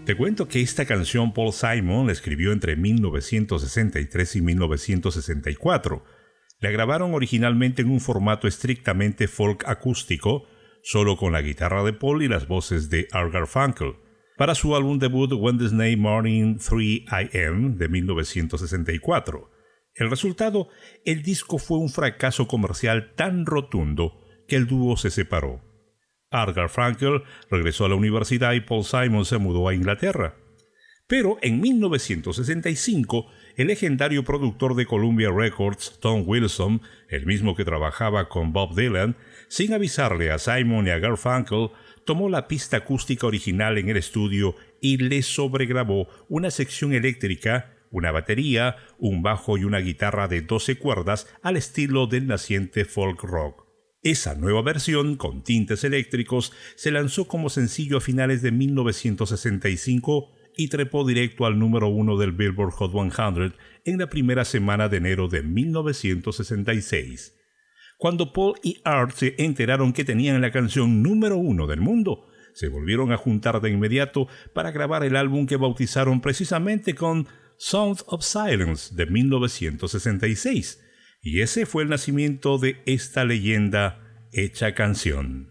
Te cuento que esta canción Paul Simon la escribió entre 1963 y 1964. La grabaron originalmente en un formato estrictamente folk acústico, solo con la guitarra de Paul y las voces de Art Garfunkel, para su álbum debut Wednesday Morning 3 AM de 1964. El resultado, el disco fue un fracaso comercial tan rotundo que el dúo se separó. Art Garfunkel regresó a la universidad y Paul Simon se mudó a Inglaterra. Pero en 1965, el legendario productor de Columbia Records, Tom Wilson, el mismo que trabajaba con Bob Dylan, sin avisarle a Simon y a Garfunkel, tomó la pista acústica original en el estudio y le sobregrabó una sección eléctrica, una batería, un bajo y una guitarra de 12 cuerdas al estilo del naciente folk rock. Esa nueva versión, con tintes eléctricos, se lanzó como sencillo a finales de 1965 y trepó directo al número 1 del Billboard Hot 100 en la primera semana de enero de 1966. Cuando Paul y Art se enteraron que tenían la canción número 1 del mundo, se volvieron a juntar de inmediato para grabar el álbum que bautizaron precisamente con Sound of Silence de 1966. Y ese fue el nacimiento de esta leyenda hecha canción.